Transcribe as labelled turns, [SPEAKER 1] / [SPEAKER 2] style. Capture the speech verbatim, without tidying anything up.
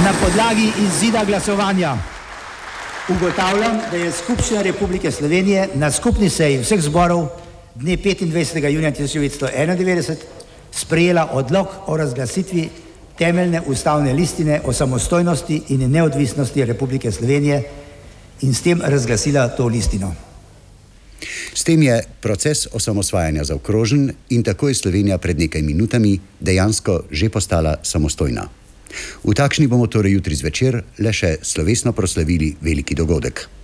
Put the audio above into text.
[SPEAKER 1] Na podlagi izida glasovanja ugotavljam, da je Skupščina Republike Slovenije na skupni seji vseh zborov dne petindvajsetega junija tisoč devetsto enaindevetdeset sprejela odlok o razglasitvi temeljne ustavne listine o samostojnosti in neodvisnosti Republike Slovenije in s tem razglasila to listino.
[SPEAKER 2] S tem je proces osamosvajanja zaokrožen in tako je Slovenija pred nekaj minutami dejansko že postala samostojna. V takšni bomo torej jutri zvečer le še slovesno proslavili veliki dogodek.